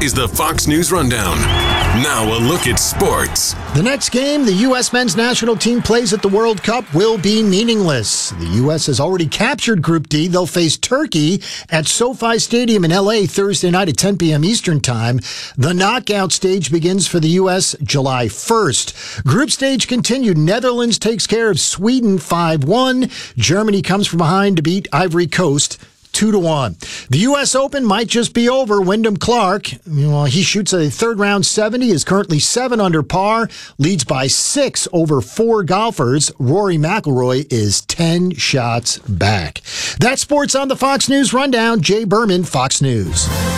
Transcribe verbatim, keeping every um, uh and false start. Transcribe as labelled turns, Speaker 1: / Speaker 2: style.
Speaker 1: is the Fox News Rundown. Now a look at sports.
Speaker 2: The next game the U S men's national team plays at the World Cup will be meaningless. The U S has already captured Group D. They'll face Turkey at SoFi Stadium in L A Thursday night at ten p.m. Eastern Time. The knockout stage begins for the U S July first. Group stage continued. Netherlands takes care of Sweden five one. Germany comes from behind to beat Ivory Coast Two to one. The U S Open might just be over. Wyndham Clark, well, he shoots a third round seventy, is currently seven under par, leads by six over four golfers. Rory McIlroy is ten shots back. That's sports on the Fox News Rundown. Jay Berman, Fox News.